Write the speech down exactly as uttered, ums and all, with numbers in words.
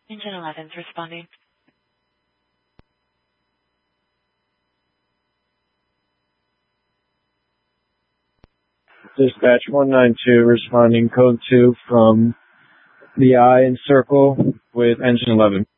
Engine eleven's responding. Dispatch one nine two responding code two from the eye and circle with engine eleven.